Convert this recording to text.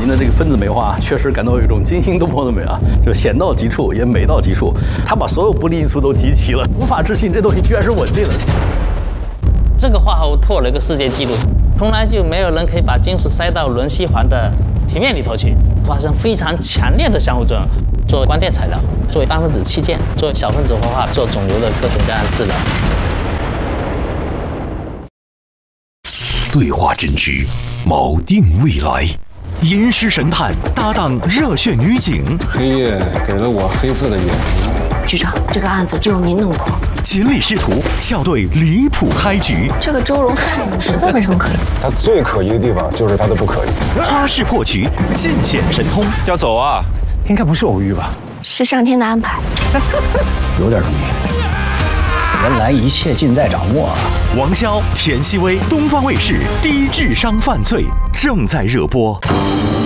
您的这个分子美化确实感到有一种惊心动魄的美啊，就险到极处也美到极处。它把所有不利因素都集齐了，无法置信这东西居然是稳定的。 这个化合物破了一个世界纪录，从来就没有人可以把金属塞到轮稀环的平面里头去，发生非常强烈的相互作用，做光电材料，作为单分子器件，做小分子活化，做肿瘤的各种各样的治疗。 对话真知，锚定未来。吟诗神探搭档热血女警， 黑夜给了我黑色的眼睛。 局长，这个案子只有您能破。 锦鲤师徒校对离谱开局， 这个周荣看着实在非常可疑。 他最可疑的地方就是他的不可疑。 花式破局，尽显神通。 要走啊？ 应该不是偶遇吧？ 是上天的安排。 有点东西。原来一切尽在掌握啊！ 王骁、田曦薇，东方卫视低智商犯罪正在热播。